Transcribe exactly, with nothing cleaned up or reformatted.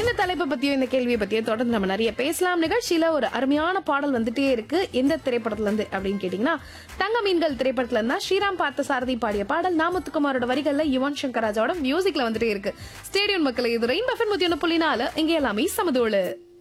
இந்த தலைப்பை பத்தியும் இந்த கேள்வியை பத்தியும் தொடர்ந்து நம்ம நிறைய பேசலாம். நிகழ்ச்சியில ஒரு அருமையான பாடல் வந்துட்டே இருக்கு. எந்த திரைப்படத்துல இருந்து அப்படின்னு கேட்டீங்கன்னா, தங்க மீன்கள் திரைப்படத்துல இருந்தா ஸ்ரீராம் பார்த்த சாரதி பாடிய பாடல் நாமத்துக்குமாரோட வரிகள்ல யுவன் சங்கர் ராஜாவோட மியூசிக்ல வந்துட்டே இருக்கு. ஸ்டேடியம் மக்களை இது ரெயின் பஃபன் முத்தி ஒன்று புள்ளி நாலு இங்கே எல்லாமே சமதோடு.